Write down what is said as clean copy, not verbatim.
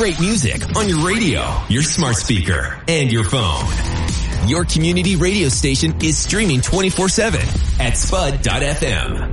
great music on your radio, your smart speaker, and your phone. Your community radio station is streaming 24/7 at spud.fm.